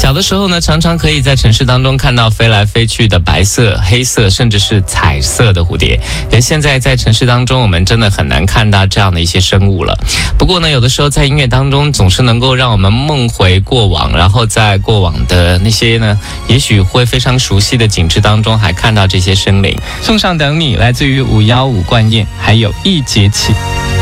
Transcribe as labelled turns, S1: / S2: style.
S1: 小的时候呢，常常可以在城市当中看到飞来飞去的白色、黑色，甚至是彩色的蝴蝶。而现在在城市当中，我们真的很难看到这样的一些生物了。不过呢，有的时候在音乐当中，总是能够让我们梦回过往，然后在过往的那些呢，也许会非常熟悉的景致当中，还看到这些生灵。送上等你，来自于515灌宴，还有一节起。